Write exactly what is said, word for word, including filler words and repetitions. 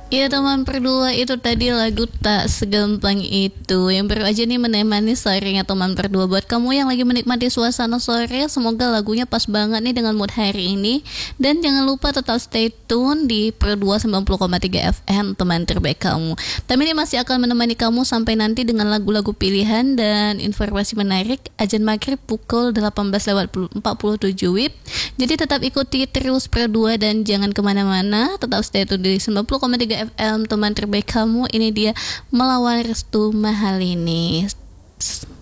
Ya teman berdua, itu tadi lagu Tak Segampang Itu yang baru aja nih menemani sorenya teman berdua. Buat kamu yang lagi menikmati suasana sore, semoga lagunya pas banget nih dengan mood hari ini. Dan jangan lupa tetap stay tune di Pro dua sembilan puluh koma tiga F M, teman terbaik kamu. Tapi ini masih akan menemani kamu sampai nanti dengan lagu-lagu pilihan dan informasi menarik. Azan maghrib pukul delapan belas lewat empat puluh tujuh W I B. Jadi tetap ikuti terus Pro dua dan jangan kemana-mana. Tetap stay tune di sembilan puluh koma tiga F M, teman terbaik kamu. Ini dia Melawan Restu Mahalini.